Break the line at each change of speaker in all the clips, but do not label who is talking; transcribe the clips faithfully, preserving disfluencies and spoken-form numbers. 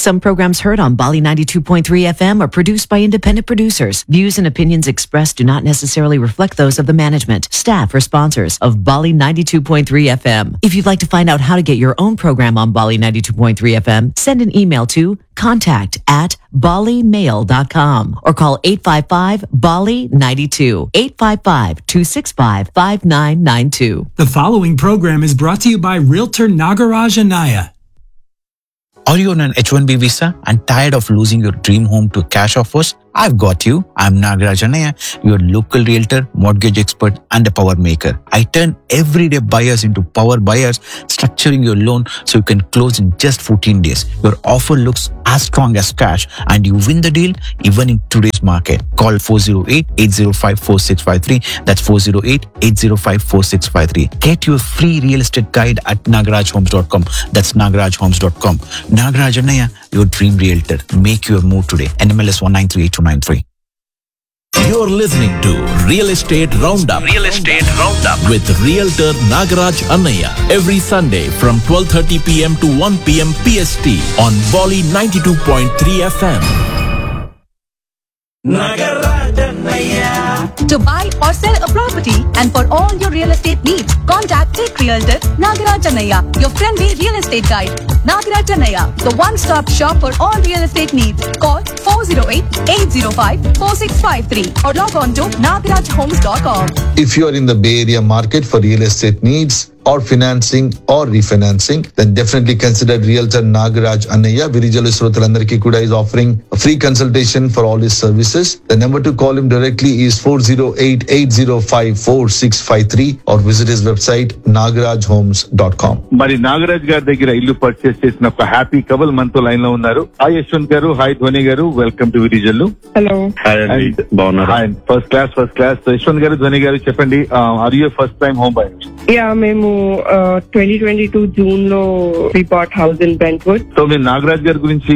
Some programs heard on Bali ninety-two point three F M are produced by independent producers. Views and opinions expressed do not necessarily reflect those of the management, staff, or sponsors of Bali ninety-two point three F M. If you'd like to find out how to get your own program on Bali ninety-two point three F M, send an email to contact at bali mail dot com or call eight five five Bali ninety-two, eight five five, two six five, five nine nine two.
The following program is brought to you by Realtor Nagaraj Anaya.
Are you on an H one B visa and tired of losing your dream home to cash offers? I've got you. I'm Nagaraj Anaya, your local realtor, mortgage expert, and a power maker. I turn everyday buyers into power buyers, structuring your loan so you can close in just fourteen days. Your offer looks as strong as cash and you win the deal even in today's market. Call four oh eight, eight oh five, four six five three. That's four oh eight, eight oh five, four six five three. Get your free real estate guide at nagaraj homes dot com. That's nagaraj homes dot com. Nagaraj Anaya, your dream realtor. Make your move today. N M L S one nine three eight two nine three.
You're listening to Real Estate Roundup. Real Estate Roundup with Realtor Nagaraj Anaya every Sunday from twelve thirty p.m. to one p.m. P S T on Bali ninety-two point three F M.
Nagaraj Anaya.
To buy or sell a property and for all your real estate needs, contact Tech Realtor Nagaraj Anaya, your friendly real estate guide. Nagaraj Anaya, the one-stop shop for all real estate needs. Call four oh eight, eight oh five, four six five three or log on to nagaraj homes dot com.
If you are in the Bay Area market for real estate needs or financing or refinancing, then definitely consider Realtor Nagaraj Anaya. Virijalu Srotalandariki Kuda is offering a free consultation for all his services. The number to call him directly is four oh eight, eight oh five, four six five three or visit his website nagaraj homes dot com.
మరి నాగరాజ్ గారి దగ్గర ఇల్లు purchase చేసిన ఒక happy కబల్ మనతో line లో ఉన్నారు. Hi Yashwant గారు, హాయ్ ధ్వని గారు, వెల్కమ్ టు విరిజల్లు.
హలో.
బాగున్నారు? First class first class Yashwant గారు, ధ్వని గారు, చెప్పండి, are you first time home buyer?
Yeah, మేము ట్వంటీ ట్వంటీ టూ జూన్ లో we bought house in Brentwood.
So మీరు నాగరాజ్ గారి గురించి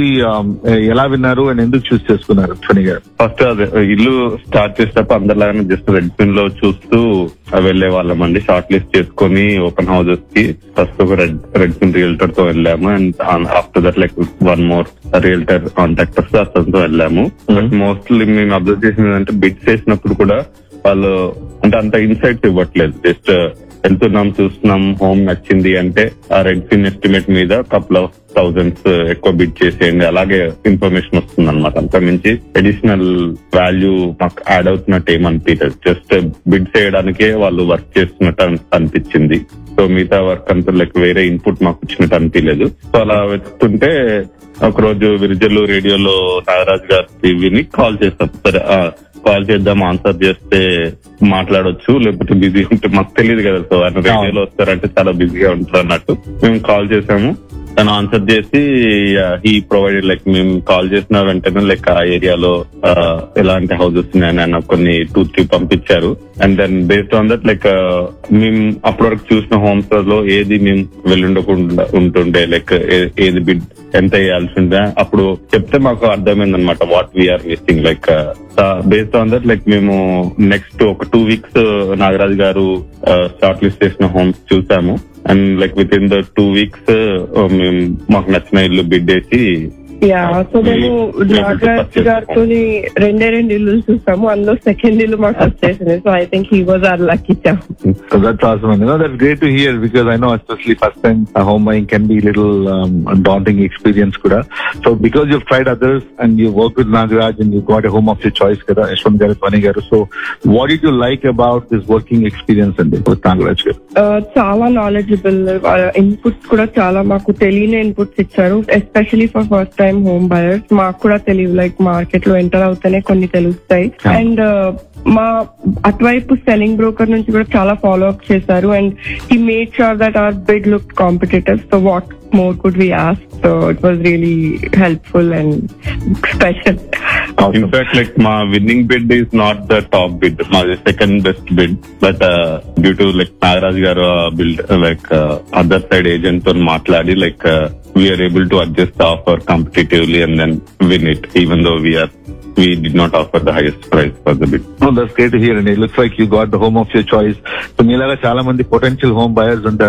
ఎలా విన్నారు అండ్ ఎందుకు చూస్ చేసుకున్నారు ధ్వని గారు?
ఫస్ట్ అదే ఇల్లు స్టార్ట్ చేసేటప్పుడు అందరిలాగానే జస్ట్ రెడ్ పిన్ లో చూస్తూ వెళ్లే వాళ్ళం అండి. షార్ట్ లిస్ట్ చేసుకుని ఓపెన్ హౌసెస్ కి ఫస్ట్ ఒక రెడ్ రెడ్ పిన్ రియల్టర్ తో వెళ్ళాము and after that like one more realtor contractors అతనితో వెళ్ళాము. బట్ మోస్ట్లీ మేము అబ్జర్వ్ చేసింది అంటే బిడ్స్ చేసినప్పుడు కూడా వాళ్ళు అంటే అంత ఇన్సైట్స్ ఇవ్వట్లేదు. జస్ట్ వెళ్తున్నాం, చూస్తున్నాం, హోమ్ నచ్చింది అంటే ఆ రెడ్ పిన్ ఎస్టిమేట్ మీద కపుల్ ఆఫ్ థౌజండ్స్ ఎక్కువ బిడ్ చేసేయండి, అలాగే ఇన్ఫర్మేషన్ వస్తుంది అనమాట. అంత మించి అడిషనల్ వాల్యూ మాకు యాడ్ అవుతున్నట్టు ఏమనిపించదు. జస్ట్ బిడ్ చేయడానికే వాళ్ళు వర్క్ చేస్తున్నట్టు అనిపించింది. సో మిగతా వర్క్ అంతా లైక్ వేరే ఇన్పుట్ మాకు ఇచ్చినట్టు అనిపించలేదు. సో అలా వెతుకుంటే ఒక రోజు విరిజల్లు రేడియోలో నాగరాజ్ గారి విని కాల్ చేస్తాం. సరే కాల్ చేద్దాం, ఆన్సర్ చేస్తే మాట్లాడొచ్చు, లేకపోతే బిజీ ఉంటే మాకు తెలియదు కదా. సో ఆయన రేడియోలో వస్తారంటే చాలా బిజీగా ఉంటారు అన్నట్టు మేము కాల్ చేసాము. తను ఆన్సర్ చేసి హీ ప్రొవైడెడ్ లైక్ మేము కాల్ చేసిన వెంటనే లైక్ ఆ ఏరియాలో ఎలాంటి హౌసెస్ ఉన్నాయని ఆయన కొన్ని టూ త్రీ పంపించారు. And then based on that like మేము అప్పటి వరకు చూసిన హోమ్స్ లో ఏది మేము వెళ్ళుండకుండా ఉంటుండే, లైక్ ఏది బిడ్ ఎంత వేయాల్సి ఉంటే అప్పుడు చెప్తే మాకు అర్థమైంది అనమాట what we are missing. Like based on that like మేము నెక్స్ట్ ఒక టూ వీక్స్ నాగరాజ్ గారు షార్ట్ లిస్ట్ చేసిన హోమ్స్ చూసాము. And like with in the two weeks మేము మాకు నచ్చిన ఇల్లు బిడ్ వేసి
యా సో మేము నాగరాజ్ గారితో రెండే రెండు ఇల్లు చూస్తాము, అందులో సెకండ్ ఇల్లు మాకు వచ్చేసింది. So I think he was our lucky charm.
So that's awesome. You know, that's great to hear because I know especially first time uh, home buying can be a little um, daunting experience kuda. So because you've tried others and you work with Nagaraj and you got a home of your choice kada, Yashwant garu, ధ్వని garu. So what did you like about this working experience and with Nagaraj garu?
Uh, చాలా knowledgeable inputs కూడా చాలా మాకు తెలియని inputs ఇచ్చారు, especially for first time home buyers. మాకు కూడా తెలియదు, లైక్ మార్కెట్ లో ఎంటర్ అవుతేనే కొన్ని తెలుస్తాయి. అండ్ మా అటువైపు సెల్లింగ్ బ్రోకర్ నుంచి కూడా చాలా ఫాలో అప్ చేశారు and he made sure that hour bid look competitive. So what more could we ask? So it was really helpful and special.
In fact, like my winning bid is not the top bid, my second best bid, but uh, due to like Nagaraj garu uh, build uh, like uh, other side agent on matladi like uh, we are able to adjust the offer competitively and then win it, even though we are we did not offer the highest price for the bid.
No, that's great to hear and it looks like you got the home of your choice. So మీలాగా చాలా మంది potential home buyers ఉంటారు.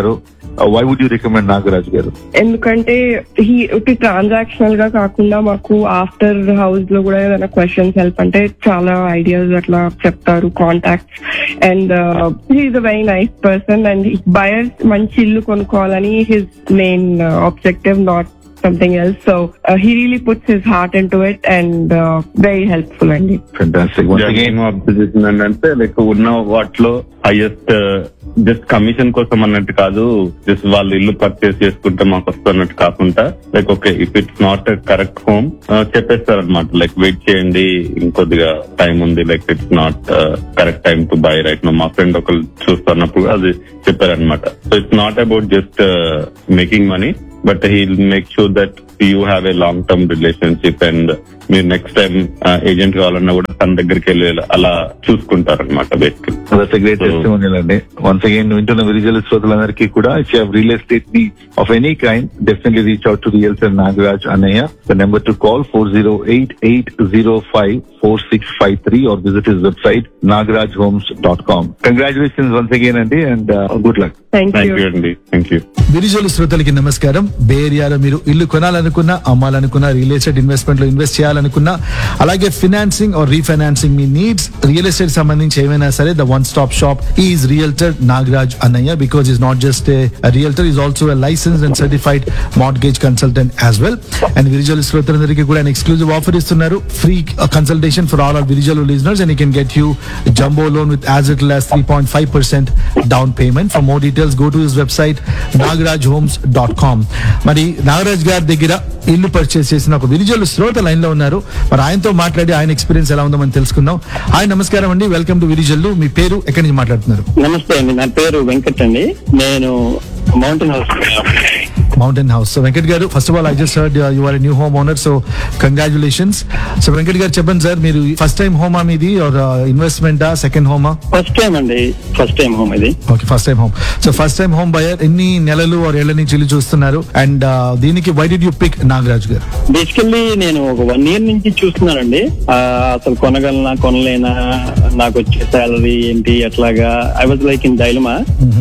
Why would you recommend Nagaraj గారు?
ఎందుకంటే he transactional గా కాకుండా మాకు after house లో కూడా ఏదైనా క్వశ్చన్స్ హెల్ప్ అంటే చాలా ఐడియాస్ అట్లా చెప్తారు, contacts. And he's a very nice person and buyers మంచి ఇల్లు కొనుక్కోవాలని his main objective, not something else. So uh, he really puts his heart into it and uh, very helpful అండి.
Fantastic.
Once again observation ఏంటంటే like ఉన్న వాటిలో highest just commission కోసం అన్నట్టు కాదు, జస్ట్ వాళ్ళు ఇల్లు పర్చేస్ చేసుకుంటే మాకు వస్తున్నట్టు కాకుండా like okay if it's not correct home చెప్పేస్తారు అనమాట. లైక్ వెయిట్ చేయండి, ఇంకొద్దిగా టైం ఉంది, like it's not correct time to buy right no. మా ఫ్రెండ్ ఒకరు చూస్తున్నప్పుడు అది చెప్పారనమాట. So it's not about just making money, but he'll make sure that you have a long term relationship and మీరు next time agent కావాలన్నా కూడా తన దగ్గరికి వెళ్ళి అలా చూసుకుంటారు అనమాట. Basically
that's a great testimonial అండి. వన్స్ అగైన్ వింటున్న విరిజల్ శ్రోతలందరికీ కూడా if you have real estate needs of any kind definitely reach out to realtor Nagaraj అన్నయ్య. The number to call four zero eight eight zero five four six five three or visit his website nagaraj homes dot com. Congratulations once again అండి and uh, good luck.
Thank you.
Thank you అండి. Thank you.
విరిజల్ శ్రోతలకి నమస్కారం. బే ఏరియాలో మీరు ఇల్లు కొనాలనుకున్నా, అమ్మాలనుకున్నా, real estate investment లో invest చేయాలనుకున్నా, అలాగే financing are refinancing me needs, real estate సంబంధించి ఏమైనా సరే the one stop shop is realtor Nagaraj అన్నయ్య. Because is not just a realtor, is also a licensed and certified mortgage consultant as well. And విరిజల్ శ్రోతలందరికీ కూడా exclusive offer ఇస్తున్నారు, free consultation for all are విరిజల్ listeners and you can get you jumbo loan with as little as three point five percent down payment. For more details go to his website nagaraj homes dot com. మరి నాగరాజ్ గారి దగ్గర ఇల్లు purchase చేసిన ఒక విరిజల్ శ్రోత line లో ఉన్నారు. మరి ఆయనతో మాట్లాడి ఆయన ఎక్స్పీరియన్స్ ఎలా ఉందో మనం తెలుసుకుందాం. హాయ్, నమస్కారం అండి, వెల్కమ్ టు విరిజల్. మీ పేరు, ఎక్కడి నుంచి మాట్లాడుతున్నారు?
నమస్తే అండి, నా పేరు వెంకట్ అండి. నేను mountain house
mountain house. So Venkat గారు, first of all I just heard you are a new home owner, so congratulations. So Venkat గారు చెప్పండి సార్, మీరు ఫస్ట్ టైం హోమా మీది ఆర్ ఇన్వెస్ట్మెంటా, సెకండ్ హోమా?
ఫస్ట్ టైం అండి, ఫస్ట్ టైం హోమ్ ఇది.
Okay, first time home. So first time home buyer, ఎన్ని నెలలు are ఏళ్ల నుంచి ఇల్లు చూస్తున్నారు? అండ్ దీనికి why did you pick Nagaraj గారు?
బేసికల్లీ నేను ఒక వన్ ఇయర్ నుంచి చూస్తున్నానండి. అసలు కొనగలనా కొనలేనా, నాకు వచ్చే సాలరీ ఏంటి, అట్లాగా I was like in dilemma.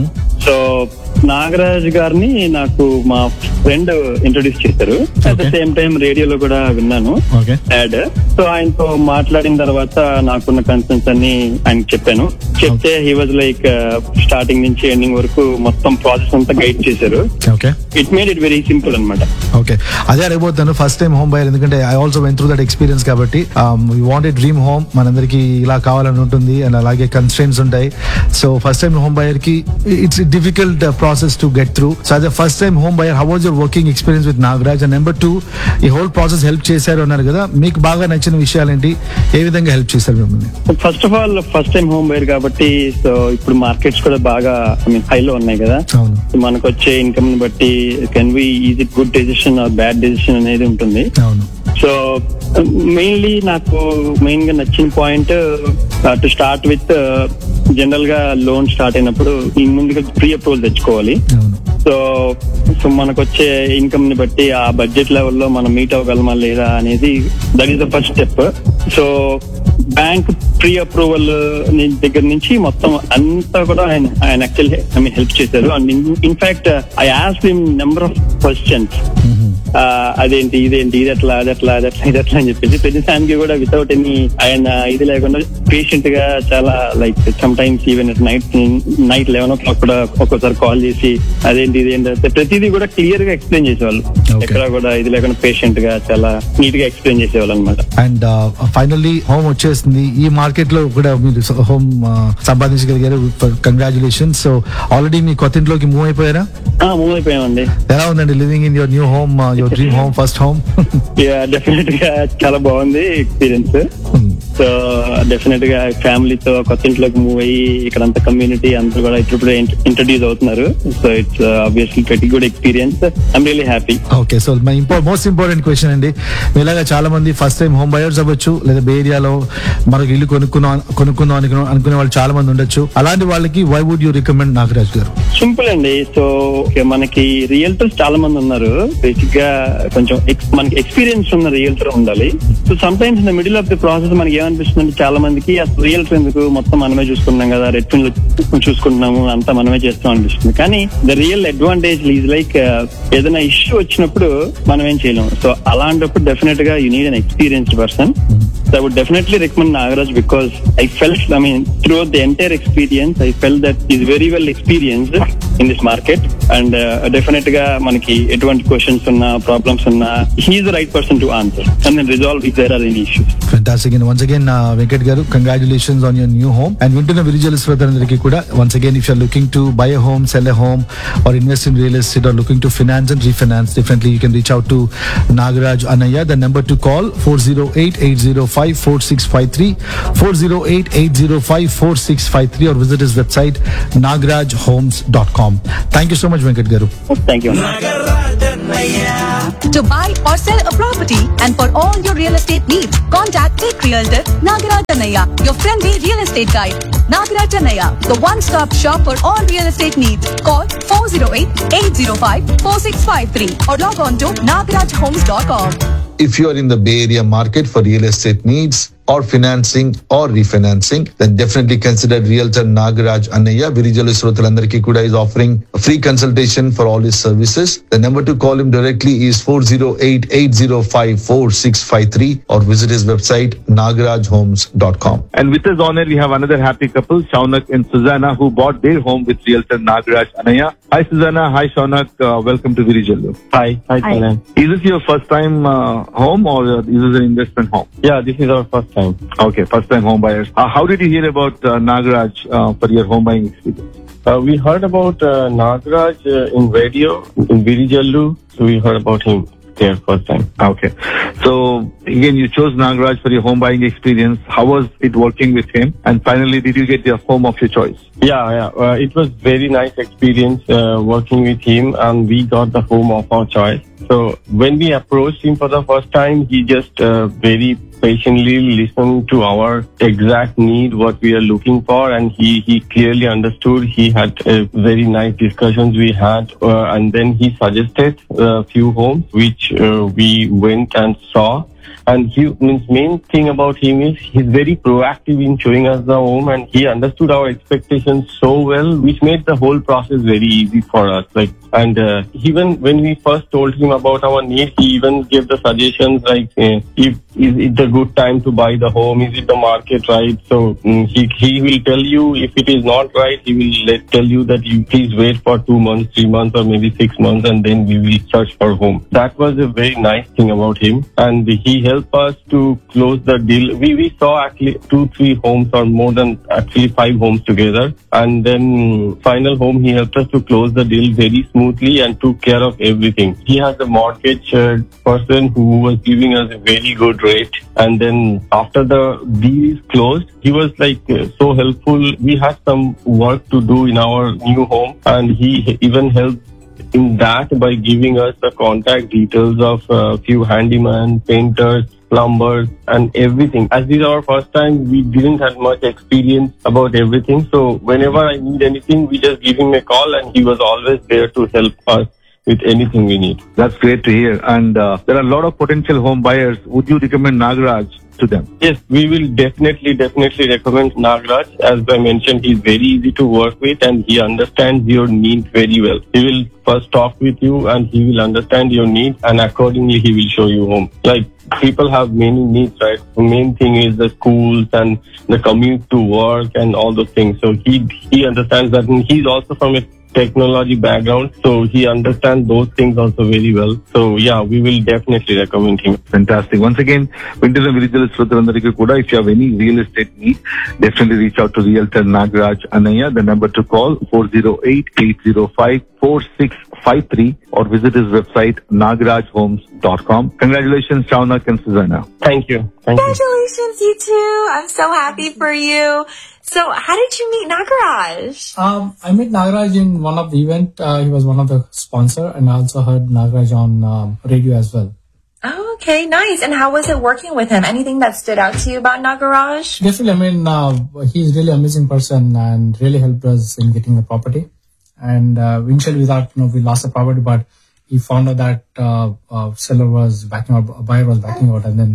So Nagaraj గారిని నాకు మా ఫ్రెండ్ ఇంట్రొడ్యూస్ చేశారు. అట్ ద సేమ్ టైం రేడియోలో కూడా విన్నాను యాడ్. సో ఆయనతో మాట్లాడిన తర్వాత నాకున్న కన్సర్న్స్ అన్ని ఆయనకి చెప్పాను. చెప్తే హీ వాజ్ లైక్ స్టార్టింగ్ నుంచి ఎండింగ్ వరకు మొత్తం ప్రాసెస్ అంతా గైడ్ చేశారు. It made it very simple అనమాట.
ఓకే, అదే అడగబోతాను, ఫస్ట్ టైం హోమ్ బయర్, ఎందుకంటే I also went through that experience కాబట్టి. You want a dream home, మనందరికి ఇలా కావాలని ఉంటుంది అండ్ అలాగే కన్స్ట్రెయిన్స్ ఉంటాయి. So first time home buyer కి it's difficult process to get through. So as a first time home buyer, how was your working experience with Nagaraj? And number two, ఈ whole process help చేశారు అన్నారు కదా, మీకు బాగా నచ్చిన విషయాలు ఏంటి, ఏ విధంగా హెల్ప్ చేశారు మిమ్మల్ని?
First of all first time home buyer కాబట్టి, సో ఇప్పుడు మార్కెట్స్ కూడా బాగా ఐ మీన్ హైలో ఉన్నాయి కదా. మనకు వచ్చే ఇన్కమ్ ని బట్టి can be is it good decision are bad decision అనేది ఉంటుంది. సో మెయిన్లీ నాకు మెయిన్ గా నచ్చిన point to start with, general గా లోన్ స్టార్ట్ అయినప్పుడు ముందుగా ప్రీ అప్రూవల్ తెచ్చుకోవాలి. సో సో మనకు వచ్చే ఇన్కమ్ ని బట్టి ఆ బడ్జెట్ లెవెల్లో మనం మీట్ అవ్వగలమా లేదా అనేది, that is the first step. So bank pre approval దగ్గర నుంచి మొత్తం అంతా కూడా ఆయన ఆయన యాక్చువల్లీ ఐ మీన్ హెల్ప్ చేశారు. And in fact I asked him number of questions, అదేంటి ఇదేంటి ఇది ఎట్లా అది ఎట్లా అది ఎట్లా ఇది ఎట్లా అని చెప్పేసి ప్రతి దానికి కూడా వితౌట్ ఎనీ ఆయన ఇది లేకుండా పేషెంట్ గా చాలా like some times even night night eleven ఓ క్లాక్ కూడా ఒక్కోసారి కాల్ చేసి అదేంటి ఇదేంటి ప్రతిదీ కూడా క్లియర్ గా ఎక్స్ప్లెయిన్ చేసేవాళ్ళు. ఎక్కడ కూడా ఇది లేకుండా పేషెంట్ గా చాలా నీట్ గా ఎక్స్ప్లెయిన్ చేసేవాళ్ళు అనమాట.
అండ్ ఫైనల్లీ హోమ్ వచ్చేసింది. ఈ మార్కెట్ లో కూడా మీరు హోమ్ సంపాదించగలిగారు, కంగ్రాచులేషన్స్. సో ఆల్రెడీ మీ కొత్త ఇంట్లోకి మూవ్ అయిపోయారా?
మూవ్ అయిపోయామండి.
ఎలా ఉందండి living in your new home, your dream home, first home?
Definite గా చాలా బాగుంది ఎక్స్పీరియన్స్. సో డెఫినెట్ గా ఫ్యామిలీతో కొత్త ఇంట్లోకి మూవ్ అయ్యి ఇక్కడ అంతా కమ్యూనిటీ అంతా కూడా ఇప్పుడు ఇంట్రడ్యూస్ అవుతున్నారు. So it's obviously very good experience. I'm really happy.
Okay, so my most important question అండి, ఇలాగా చాలా మంది ఫస్ట్ టైం హోమ్ బయర్స్ అవ్వచ్చు, లేదా బే ఏరియాలో మనకు ఇల్లు కొనుక్కుందాం కొనుక్కుందాం అనుకున్న అనుకునే వాళ్ళు చాలా మంది ఉండొచ్చు. అలాంటి వాళ్ళకి why would you recommend Nagaraj గారు?
సింపుల్ అండి. సో మనకి రియల్టర్స్ చాలా మంది ఉన్నారు. బేసిక్ గా కొంచెం మనకి ఎక్స్పీరియన్స్ ఉన్న రియల్టర్ ఉండాలి. So some times in the middle of the process మనకి ఏమనిపిస్తుంది, చాలా మందికి అసలు రియల్టర్ ఎందుకు, మొత్తం మనమే చూసుకున్నాం కదా, రెడ్ఫిన్ లో చూసుకుంటున్నాము, అంతా మనమే చేస్తాం అనిపిస్తుంది. కానీ the real advantage is like ఏదైనా ఇష్యూ వచ్చినప్పుడు మనం ఏం చేయలేము. సో అలాంటప్పుడు డెఫినెట్ గా you need an experienced person. So I would definitely recommend Nagaraj because I felt, I mean, throughout the entire experience, I felt that he's very well experienced in this market and uh, definitely ga manaki etvanti questions unna, problems unna, he is the right person to answer and then resolve if there are any issues.
Fantastic. And once again, uh, Venkat garu, congratulations on your new home. And Vintuna Virijalu Srotarandariki kuda, once again, if you're looking to buy a home, sell a home, or invest in real estate, or looking to finance and refinance, definitely you can reach out to Nagaraj Annaiah. The number to call four oh eight, eight oh five, four six five three, four oh eight, eight oh five, four six five three, or visit his website nagaraj homes dot com. Thank you so much, Venkat garu.
Thank you.
To buy or sell a property and for all your real estate needs, contact Take Realtor Nagaraj Annaiah, your friendly real estate guide. Nagaraj Annaiah, the one-stop shop for all real estate needs. Call four oh eight, eight oh five, four six five three or log on to nagaraj homes dot com.
If you are in the Bay Area market for real estate needs or financing or refinancing, then definitely consider Realtor Nagaraj Annaiah. Virijalu Srotalandariki kuda is offering a free consultation for all his services. The number to call him directly is four oh eight, eight oh five, four six five three or visit his website nagaraj homes dot com.
And with us on air, we have another happy couple, Shaunak and Susanna, who bought their home with Realtor Nagaraj Annaiah. Hi Susanna, hi Shaunak, uh, welcome to Virijalu.
Hi. Hi, Susanna.
Is this your first time uh, home or uh, is this an investment home?
Yeah, this is our first time.
Okay, first time home buyers. Uh, how did you hear about uh, Nagaraj uh, for your home buying experience?
Uh, we heard about uh, Nagaraj uh, in radio, in Virijalu, so we heard about him there first time.
Okay. So, again, you chose Nagaraj for your home buying experience. How was it working with him? And finally, did you get the home of your choice?
Yeah, yeah. Uh, it was very nice experience uh, working with him, and we got the home of our choice. So, when we approached him for the first time, he just uh, very patiently listened to our exact need, what we are looking for, and he, he clearly understood. He had uh, very nice discussions we had, uh, and then he suggested a few homes which uh, we went and saw. And he means main thing about him is he's very proactive in showing us the home, and he understood our expectations so well, which made the whole process very easy for us. Like, and uh, even when we first told him about our need, he even gave the suggestions like, uh, if is it a good time to buy the home? Is it the market right? So um, he he will tell you if it is not right. He will let tell you that you please wait for two months, three months, or maybe six months, and then we will search for home. That was a very nice thing about him, and he helped us to close the deal. We we saw actually two, three homes or more than actually five homes together, and then final home he helped us to close the deal very smoothly and took care of everything. He has a mortgage uh, person who was giving us a very good rate, and then after the deal is closed, he was like uh, so helpful. We had some work to do in our new home, and he even helped in that by giving us the contact details of a uh, few handyman, painters, plumbers, and everything. As this is our first time, we didn't have much experience about everything. So whenever I need anything, we just give him a call, and he was always there to help us with anything we need.
That's great to hear. And uh, there are a lot of potential home buyers. Would you recommend Nagaraj to them?
Yes, we will definitely, definitely recommend Nagaraj. As I mentioned, he's very easy to work with, and he understands your needs very well. He will first talk with you, and he will understand your needs, and accordingly he will show you home. Like, people have many needs, right? The main thing is the schools and the commute to work and all those things. So he he understands that, and he's also from a technology background, so he understands those things also very well. So yeah, we will definitely recommend him.
Fantastic. Once again, Vintuna Virijalu Srotalandariki kuda, if you have any real estate need, definitely reach out to Realtor Nagaraj Annaiah. The number to call four oh eight, eight oh five, four six five three or visit his website nagaraj homes dot com. Congratulations, Shaunak and Susanna.
Thank you. Thank
Congratulations, you. you two. I'm so happy for you. So how did you meet Nagaraj?
Um, I met Nagaraj in one of the event. Uh, he was one of the sponsor, and I also heard Nagaraj on um, radio as well.
Oh, okay, nice. And how was it working with him? Anything that stood out to you about Nagaraj?
Definitely. I mean, uh, he's really an amazing person and really helped us in getting the property. And uh, initially we thought, you know, we lost the property, but he found out that uh, uh, seller was backing out, a buyer was backing out, and then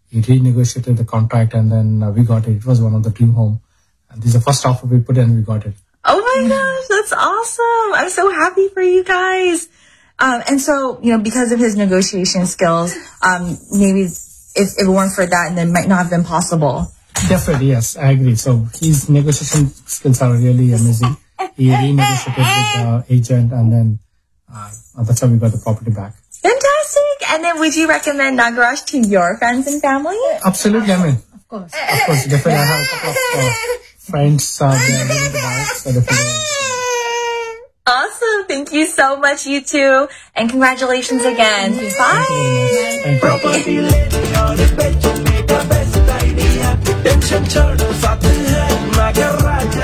he renegotiated the contract, and then uh, we got it. It was one of the dream home. And this is the first offer we put in, and we got it.
Oh my gosh, that's awesome. I'm so happy for you guys. Um, and so, you know, because of his negotiation skills, um, maybe if it weren't for that, then it might not have been possible.
Definitely, yes, I agree. So his negotiation skills are really amazing. He renegotiated with the agent, and then uh, that's how we got the property back.
Fantastic. And then would you recommend Nagaraj to your friends and family?
Absolutely, I mean, of course. Of course, definitely. I have a couple of uh, friends uh, they are willing to buy it, so definitely.
Awesome. Thank you so much, you two. And congratulations again. Bye.
Thank you.
Property lady on the bed to make the best idea. Tension chhado saath hai Nagaraj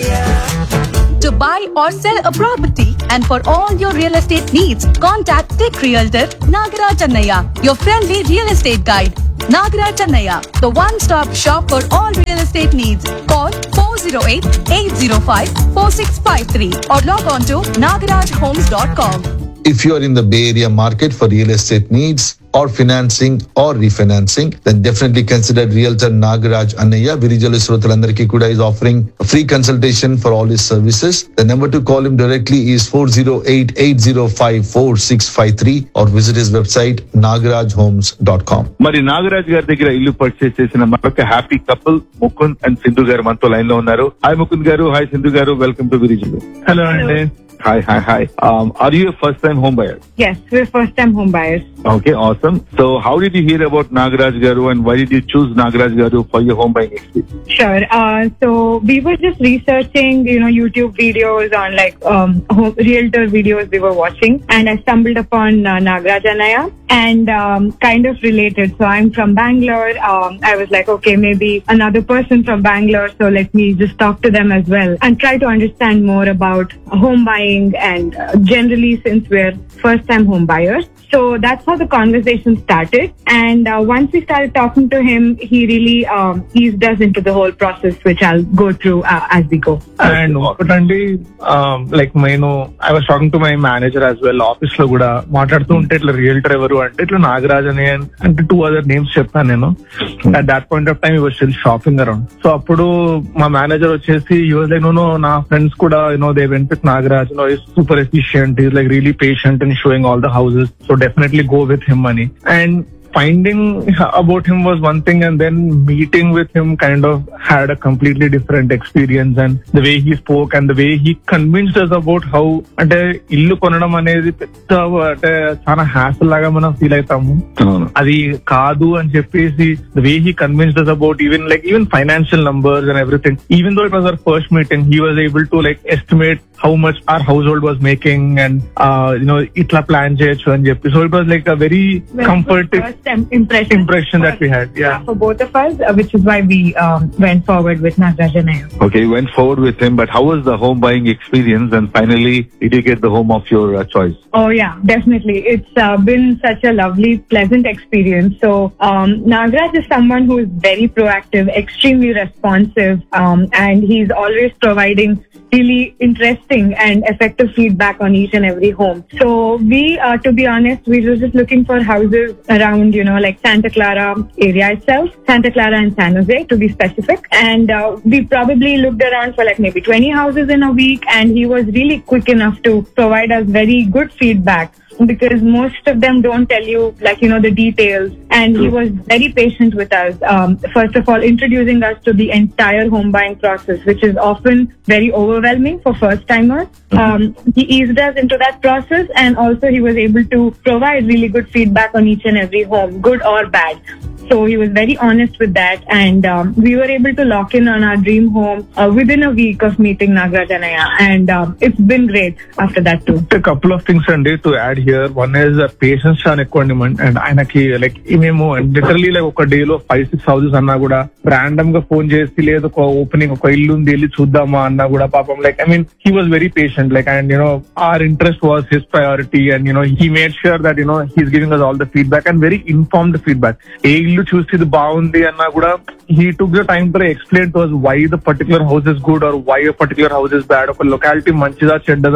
Annaiya.
To buy or sell a property and for all your real estate needs, contact Tech Realtor Nagaraj Annaiya, your friendly real estate guide. Nagaraj Annaiya, the one-stop shop for all real estate needs. Call four oh eight, eight oh five, four six five three or log on to nagaraj homes dot com.
If you are in the Bay Area market for real estate needs or financing or refinancing, then definitely consider Realtor Nagaraj Annaiya. Virijalu Srotalandariki kuda is offering a free consultation for all his services. The number to call him directly is four oh eight, eight oh five, four six five three or visit his website nagaraj homes dot com.
మరి నాగరాజ్ గారి దగ్గర ఇల్లు purchase చేసిన మరొక happy couple Mukund and Sindhu గారు మనతో line లో ఉన్నారు. హాయ్ ముకుంద్ గారు, హాయ్ సింధు గారు, వెల్కమ్ టు విరిజలు.
హలో అండి.
Hi, hi, hi. Um, are you a first-time home buyer?
Yes, we're first-time home buyers.
Okay, awesome. So, how did you hear about Nagaraj Garu and why did you choose Nagaraj Garu for your home buying experience?
Sure. Uh, so we were just researching, you know, YouTube videos on like um, home, realtor videos we were watching, and I stumbled upon uh, Nagaraj Annaiya and um, kind of related. So I'm from Bangalore. Um, I was like, okay, maybe another person from Bangalore. So let me just talk to them as well and try to understand more about home buying. And uh, generally, since we're first-time home buyers, so that's how the conversation started. And uh, once we started talking to him, he really um, eased us into the whole process, which I'll go through uh, as we go.
And ఒకటండి like నేను I was talking to my manager as well. Office లో కూడా మాట్లాడుతూ ఉంటే ఇట్లా realtor ఎవరు అంటే ఇట్లా నాగరాజ్ అని అంటే టూ అదర్ నేమ్స్ చెప్పాను నేను. At that point of time you was still shopping around. So అప్పుడు మా మేనేజర్ వచ్చేసి యూ వాజ్ లైక్, నో నా ఫ్రెండ్స్ కూడా you know they went with Nagaraj, no is super efficient, is like really patient and sowing all the houses, so definitely go with him money. And finding about him was one thing, and then meeting with him kind of had a completely different experience, and the way he spoke and the way he convinced us about how అంటే ఇల్లు కొనడం అనేది పెద్ద అంటే చాలా hassle లాగా మనం feel అవుతాము. అది కాదు అని చెప్పేసి the way he convinced us about even like even financial numbers and everything, even though it was our first meeting, he was able to like estimate how much our household was making and uh, you know itla plan cheyochu అని చెప్పి. So it was like a very comforting
impression
impression that we had, yeah,
for both of us, uh, which is why we um, went forward with Nagaraj Annaiya.
Okay, you went forward with him, but how was the home buying experience? And finally, did you get the home of your uh, choice?
Oh yeah, definitely. It's uh, been such a lovely, pleasant experience. So um, Nagaraj is someone who is very proactive, extremely responsive, um, and he's always providing really interesting and effective feedback on each and every home. So we, uh, to be honest, we were just looking for houses around, you know, like Santa Clara area itself, Santa Clara and San Jose to be specific. And uh, we probably looked around for like maybe twenty houses in a week, and he was really quick enough to provide us very good feedback, because most of them don't tell you like, you know, the details. And he was very patient with us. Um, first of all, introducing us to the entire home buying process, which is often very overwhelming for first timers. Um, he eased us into that process, and also he was able to provide really good feedback on each and every home, good or bad. So he was very honest with that, and um, we were able to lock in on our dream home uh, within a week of meeting Nagaraj Annaiya, and um, it's been great after that too.
A couple of things Andy to add here. One is uh, patience and equanimity, and ఆయనకి like మేము literally like ఒక day లో five six houses అన్నా కూడా random గా phone చేసి లేదు ఒక ఓపెనింగ్ ఒక ఇల్లు ఉంది వెళ్ళి చూద్దామా అన్నా కూడా పాపం like I mean he was very patient like and you know are interest was his priority, and you know he made sure that you know he's giving us all the feedback and very informed feedback. ఏ ఇల్లు చూసి ఇది బాగుంది అన్నా కూడా he took the time to explain to us why the particular house is good or why a particular house is bad, ఒక locality మంచిదా చెడ్డదా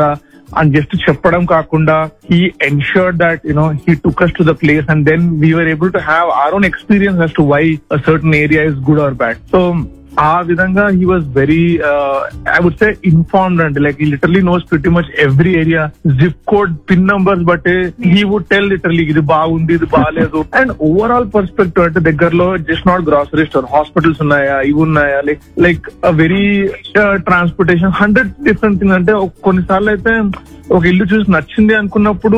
and just చెప్పడం కాకుండా he ensured that you know he took us to the place, and then we were able to have our own experience as to why a certain area is good or bad. So ఆ విధంగా he was very uh, I would say informed, and like he literally knows pretty much every area, zip code, pin numbers, but uh, he would tell literally ఇది బాగుంది ఇది బాగాలేదు. And overall perspective అంటే దగ్గరలో just not grocery store, hospitals ఉన్నాయా, ఇవి ఉన్నాయా, like like very transportation, hundred different thing. అంటే కొన్నిసార్లు అయితే ఒక ఇల్లు చూసి నచ్చింది అనుకున్నప్పుడు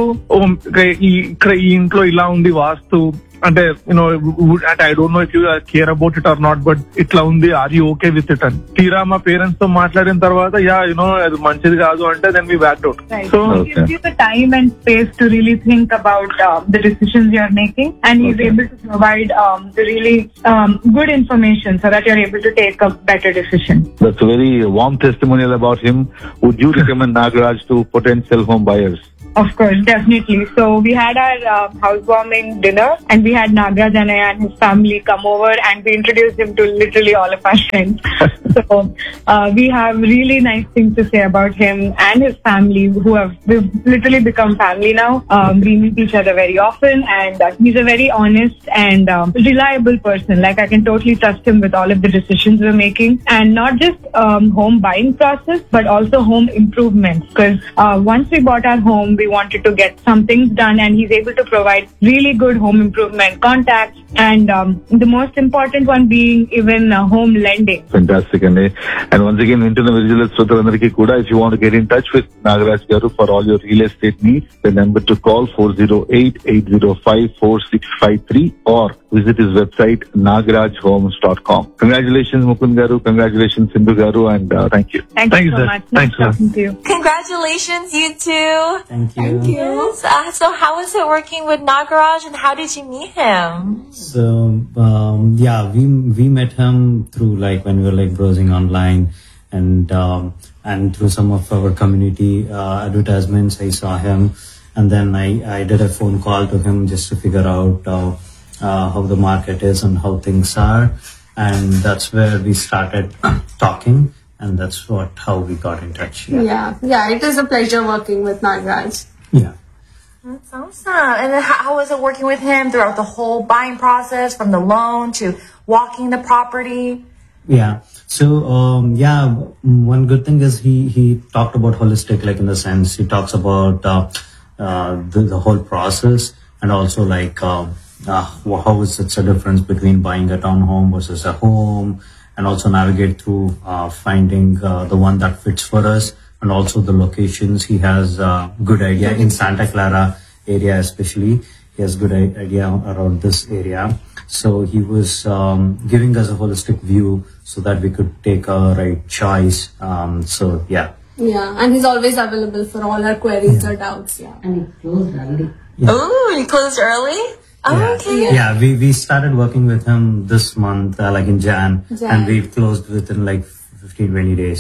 ఇక్కడ ఈ ఇంట్లో ఇలా ఉంది వాస్తు అంటే యూనో అంటే I don't know if you care about it or not, but ఇట్లా ఉంది, are you okay with it అని తీరా మా పేరెంట్స్ తో మాట్లాడిన తర్వాత యా యునో అది మంచిది కాదు అంటే then we back out.
So gives you the time and space to really think about uh, the decisions you are making, and he's okay. able to provide um, the really um, good information so that you're able to take a better decision.
That's a very warm testimonial about him. Would you recommend Nagaraj to potential home buyers?
Of course, definitely. So we had our uh, housewarming dinner, and we had Nagaraj Annaiah and his family come over, and we introduced him to literally all of our friends. So uh, we have really nice things to say about him and his family, who have we've literally become family now. Um, we meet each other very often, and uh, he's a very honest and um, reliable person. Like I can totally trust him with all of the decisions we're making, and not just um, home buying process, but also home improvements. Because uh, once we bought our home, we wanted to get some things done, and he's able to provide really good home improvement contacts, and um, the most important one being even uh, home lending.
Fantastic. And, and once again, Vintuన్న Virijalu Srotalandariki kuda, if you want to get in touch with Nagaraj garu for all your real estate needs, the number to call four oh eight, eight oh five, four six five three or visit his website nagaraj homes dot com. Congratulations Mukund garu, congratulations Sindhu garu, and uh, thank you.
Thank, thank you so sir. much.
Thanks,
nice talking to you.
Congratulations, you two.
Thank you.
Thank you. Uh, so how was it working with Nagaraj, and how did you meet him?
So um, yeah, we we met him through like when we were like browsing online, and um, and through some of our community uh, advertisements. I saw him, and then I I did a phone call to him just to figure out uh, uh, how the market is and how things are, and that's where we started talking, and that's what how we got in touch.
Yeah, yeah, yeah it is a pleasure working with Nagaraj.
Yeah.
That's awesome. And then how, how was it working with him throughout the whole buying process, from the loan to walking the property?
Yeah. So, um, yeah, one good thing is he, he talked about holistic, like in the sense he talks about uh, uh, the, the whole process, and also like uh, uh, how is it a difference between buying a townhome versus a home, and also navigate through uh, finding uh, the one that fits for us. And also the locations. He has a uh, good idea in Santa Clara area, especially. He has good idea around this area. So he was um, giving us a holistic view so that we could take a right choice. Um, so yeah.
Yeah, and he's always available for all our queries yeah. or doubts. Yeah.
And he closed early.
Yeah. Oh, he closed early? Oh,
yeah.
okay.
Yeah. yeah, we we started working with him this month, uh, like in Jan, Jan, and we closed within like fifteen, twenty days.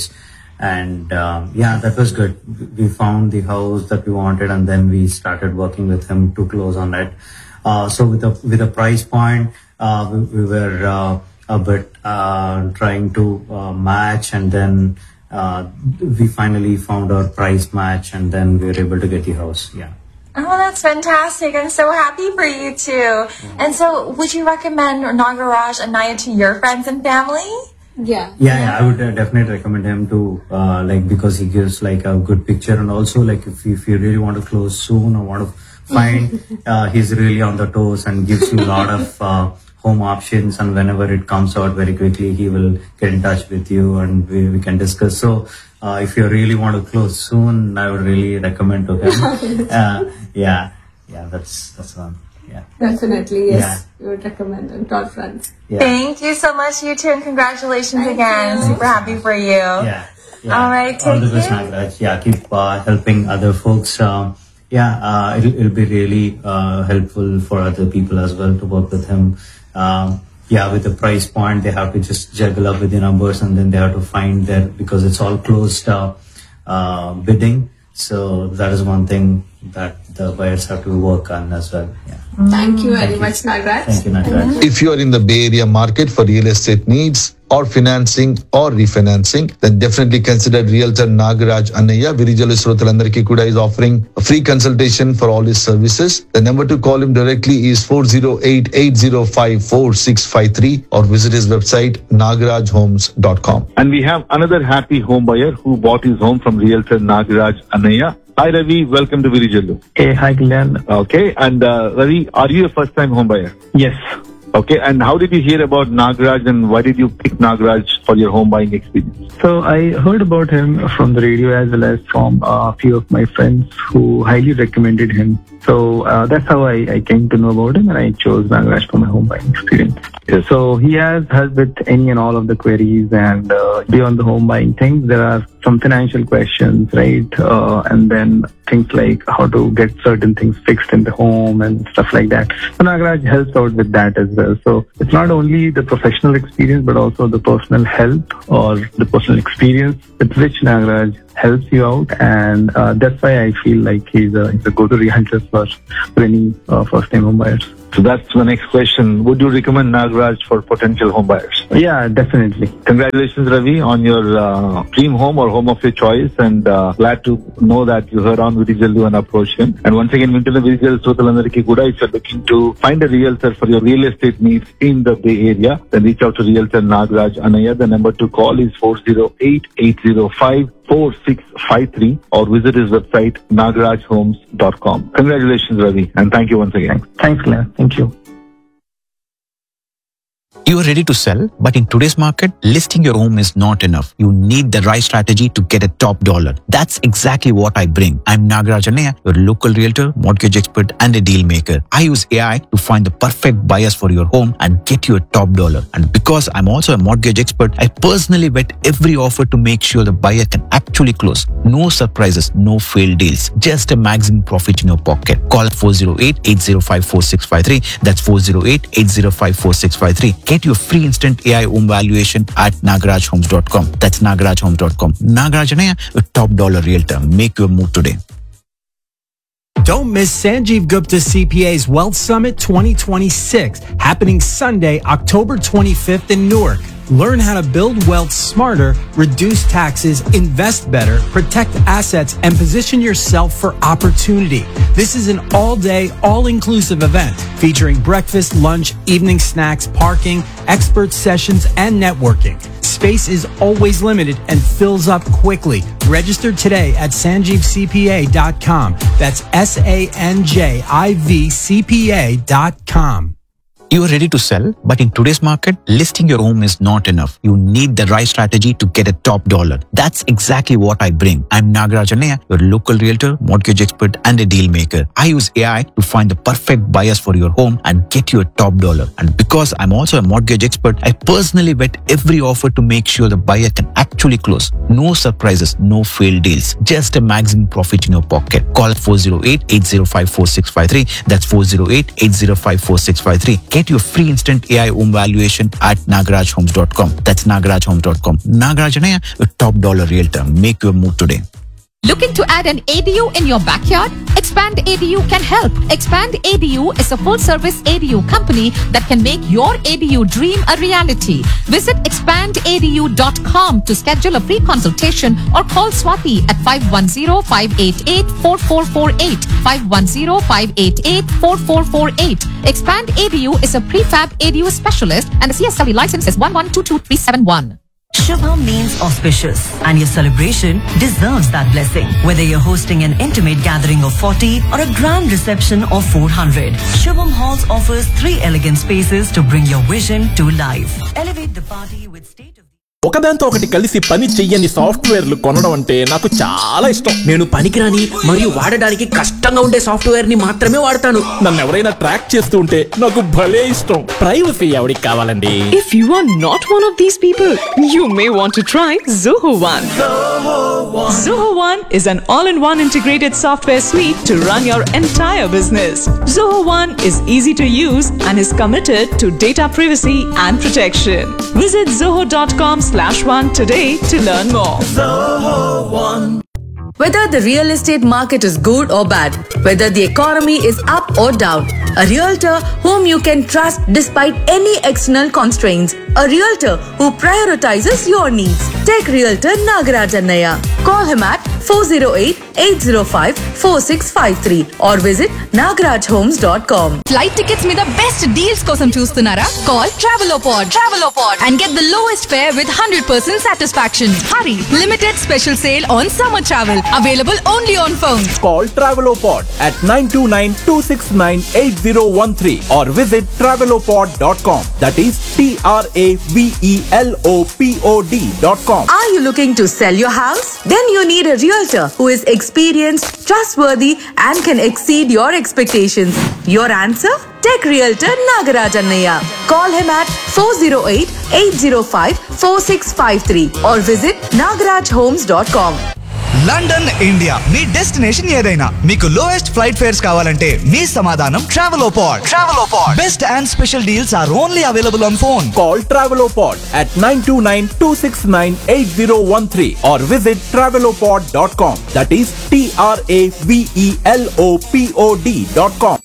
And um, yeah, that was good. We found the house that we wanted, and then we started working with him to close on it. Uh, so with a with a price point, uh, we, we were uh, a bit uh, trying to uh, match, and then uh, we finally found our price match, and then we were able to get the house. Yeah.
Oh, that's fantastic. I'm so happy for you two. Mm-hmm. And so would you recommend Nagaraj Annaiah to your friends and family?
Yeah.
yeah yeah I would uh, definitely recommend him to uh, like because he gives like a good picture, and also like if you, if you really want to close soon or want to find uh, he's really on the toes and gives you a lot of uh, home options, and whenever it comes out very quickly he will get in touch with you, and we, we can discuss. So uh, if you really want to close soon, I would really recommend to him. uh, yeah yeah that's that's one. Yeah.
Definitely, yes.
Yeah.
We would recommend it to our friends.
Yeah.
Thank you so much, you two, and congratulations
Thank
again.
you.
Super happy for you.
Yeah. yeah.
All right,
all the
take
best,
care.
Nagaraj. Yeah, keep uh, helping other folks. Um, yeah, uh, it'll, it'll be really uh, helpful for other people as well to work with him. Um, yeah, with the price point, they have to just juggle up with the numbers, and then they have to find their, because it's all closed uh, uh, bidding. So that is one thing that the buyers have to work on as well. Yeah.
Thank you very much, Nagraj.
Thank you, Nagraj.
If you are in the Bay Area market for real estate needs or financing or refinancing, then definitely consider Realtor Nagaraj Annaya. Virijalu Srotalandariki Kuda is offering a free consultation for all his services. The number to call him directly is four oh eight, eight oh five, four six five three or visit his website nagaraj homes dot com.
And we have another happy home buyer who bought his home from Realtor Nagaraj Annaya. Hi Ravi, welcome to Virijalu.
Hey, hi Glenn.
Okay, and uh, Ravi, are you a first time home buyer?
Yes.
Okay, and how did you hear about Nagaraj and why did you pick Nagaraj for your home buying experience?
So I heard about him from the radio as well as from a few of my friends who highly recommended him. So uh, that's how I, I came to know about him and I chose Nagaraj for my home buying experience.
Yes.
So he has help with any and all of the queries, and uh, beyond the home buying things, there are some financial questions, right? Uh, and then things like how to get certain things fixed in the home and stuff like that. So Nagaraj helps out with that as well. So it's not only the professional experience, but also the personal help or the personal experience with which Nagaraj helps you out. And uh, that's why I feel like he's a, he's a go-to realtor for, for any uh, first-time home buyers.
So that's the next question. Would you recommend Nagaraj for potential home buyers?
Yeah, definitely.
Congratulations, Ravi, on your uh, dream home or home of your choice. And uh, glad to know that you heard on Virijalu and approached him. And once again, Vintuna Virijalu Srotalandariki Kuda, if you're looking to find a realtor for your real estate needs in the Bay Area, then reach out to Realtor Nagaraj Annaya. The number to call is four oh eight, eight oh five, four six five three or visit his website nagaraj homes dot com. Congratulations, Ravi, and thank you once again.
Thanks, Thanks Glenn. Thank you.
You are ready to sell, but in today's market, listing your home is not enough. You need the right strategy to get a top dollar. That's exactly what I bring. I'm Nagaraj Annaya, your local realtor, mortgage expert, and a deal maker. I use A I to find the perfect buyers for your home and get you a top dollar. And because I'm also a mortgage expert, I personally vet every offer to make sure the buyer can actually close. No surprises, no failed deals, just a maximum profit in your pocket. Call four oh eight, eight oh five, four six five three. That's four oh eight, eight oh five, four six five three. Get your free instant A I home valuation at nagaraj homes dot com. That's nagaraj homes dot com. Nagaraj Annaya, a top dollar realtor. Make your move today.
Don't miss Sanjeev Gupta C P A's Wealth Summit twenty twenty-six, happening Sunday, October twenty-fifth in Newark. Learn how to build wealth smarter, reduce taxes, invest better, protect assets, and position yourself for opportunity. This is an all-day, all-inclusive event featuring breakfast, lunch, evening snacks, parking, expert sessions, and networking. Space is always limited and fills up quickly. Register today at sanjeev c p a dot com. That's S A N J I V C P A dot com.
You are ready to sell, but in today's market, listing your home is not enough. You need the right strategy to get a top dollar. That's exactly what I bring. I'm Nagaraj Annaya, your local realtor, mortgage expert, and a deal maker. I use A I to find the perfect buyers for your home and get you a top dollar. And because I'm also a mortgage expert, I personally vet every offer to make sure the buyer can actually close. No surprises, no failed deals, just a maximum profit in your pocket. Call four oh eight, eight oh five, four six five three. That's four oh eight, eight oh five, four six five three. Get your free instant A I home valuation at nagaraj homes dot com. That's nagaraj homes dot com. Nagaraj Annaya, a top dollar realtor. Make your move today.
Looking to add an A D U in your backyard? Expand A D U can help. Expand A D U is a full-service A D U company that can make your A D U dream a reality. Visit expand A D U dot com to schedule a free consultation or call Swati at five one zero, five eight eight, four four four eight, five one zero, five eight eight, four four four eight. Expand A D U is a prefab A D U specialist and the C S L E license is one one two two three seven one.
Shubham means auspicious, and your celebration deserves that blessing. Whether you're hosting an intimate gathering of forty or a grand reception of four hundred, Shubham Halls offers three elegant spaces to bring your vision to life. Elevate the party with state of
ఒకదాంతో ఒకటి కలిసి పని చెయ్యని సాఫ్ట్వేర్లు కొనడం అంటే నాకు చాలా ఇష్టం.
నేను పనికిరాని మరియు వాడడానికి కష్టంగా ఉండే సాఫ్ట్వేర్ ని మాత్రమే వాడతాను.
నన్ను ఎవరైనా ట్రాక్ చేస్తూ ఉంటే నాకు భలే ఇష్టం. ప్రైవసీ ఎవరికి కావాలండి?
If you are not one of these people, you may want to try Zoho One. Zoho One is an all-in-one integrated software suite to run your entire business. Zoho One is easy to use and is committed to data privacy and protection. Visit zoho dot com slash one today to learn more.
Zoho One.
Whether the real estate market is good or bad, whether the economy is up or down, a realtor whom you can trust despite any external constraints, a realtor who prioritizes your needs. Take Realtor Nagaraj Annaya. Call him at four oh eight, eight oh five, four six five three or visit nagaraj homes dot com.
Flight tickets మీద best deals కోసం చూస్తున్నారా? Call Travelopod. Travelopod and get the lowest fare with one hundred percent satisfaction. Hurry! Limited special sale on summer travel. Available only on phone.
Call Travelopod at nine two nine, two six nine, eight oh one three or visit travelopod dot com. That is T R A V E L O P O D dot com.
Are you looking to sell your house? Then you need a realtor who is experienced, trustworthy and can exceed your expectations. Your answer? Tech Realtor Nagaraj Annaya. Call him at four oh eight, eight oh five, four six five three or visit nagaraj homes dot com.
London India me destination ఏదైనా మీకు lowest flight fares కావాలంటే మీ సమాధానం Travelopod. Travelopod best and special deals are only available on phone.
Call Travelopod at nine two nine, two six nine, eight oh one three or visit travelopod dot com. That is T R A V E L O P O D dot com.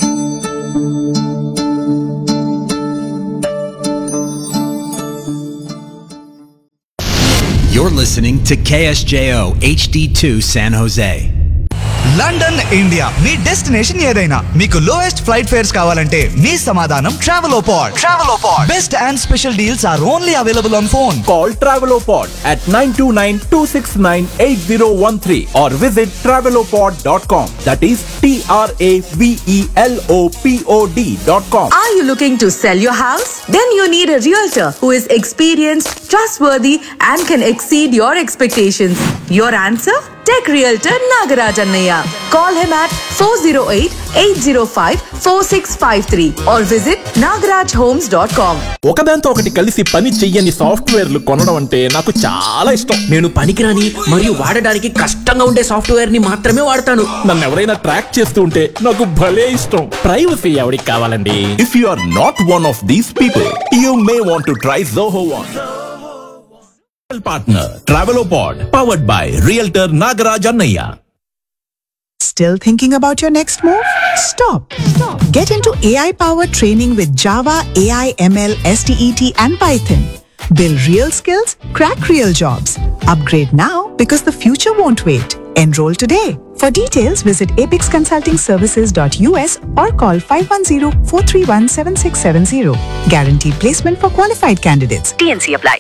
You're listening to K S J O H D two San Jose.
London India me destination ఏదైనా మీకు lowest flight fares కావాలంటే మీ సమాధానం Travelopod. Travelopod best and special deals are only available on phone.
Call Travelopod at nine two nine, two six nine, eight oh one three or visit travelopod dot com. That is T R A V E L O P O D dot com.
Are you looking to sell your house? Then you need a realtor who is experienced, trustworthy and can exceed your expectations. Your answer? Tech Realtor Nagaraj Annaya. Call him at four oh eight, eight oh five, four six five three or visit nagaraj homes dot com.
ఒకదాంతో ఒకటి కలిసి పని చెయ్యని సాఫ్ట్వేర్లు కొనడం అంటే నాకు చాలా ఇష్టం.
నేను పనికిరాని మరియు వాడడానికి కష్టంగా ఉండే సాఫ్ట్వేర్ ని మాత్రమే వాడతాను.
నన్ను ఎవరైనా ట్రాక్ చేస్తూ ఉంటే నాకు భలే ఇష్టం. ప్రైవసీ ఎవరికి కావాలండి? If you are not one of these people, you may want to try Zoho One. Partner Travelopod, powered by Realtor Nagaraj Annaya.
Still thinking about your next move? Stop. Stop. Get into A I-powered training with Java, A I, M L, S T E T and Python. Build real skills, crack real jobs. Upgrade now because the future won't wait. Enroll today. For details, visit apix consulting services dot U S or call five one zero, four three one, seven six seven zero. Guaranteed placement for qualified candidates. T N C apply.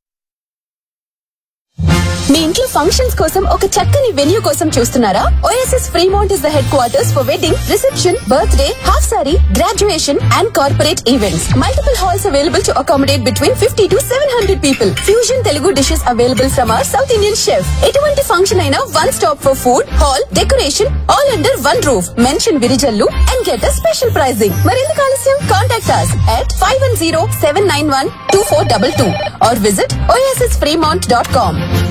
మీ ఇంట్లో functions కోసం ఒక చక్కని venue కోసం చూస్తున్నారా? OSS Fremont is the head quarters for wedding, reception, birthday, half sorry, graduation and corporate events. Multiple halls available to accommodate between fifty to seven hundred people. Fusion Telugu dishes available from our south Indian chef. ఎటువంటి function అయినా one stop for food, hall, decoration all under one roof. Mention Virijallu and get a special pricing. మరెందుకు ఆలస్యం? Contact us at five one zero, seven nine one, two four two two or visit o s s fremont dot com.